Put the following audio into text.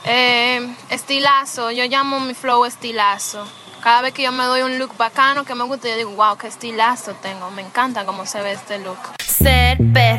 Estilazo, yo llamo mi flow estilazo. Cada vez que yo me doy un look bacano que me gusta, yo digo, wow, qué estilazo tengo. Me encanta cómo se ve este look. Ser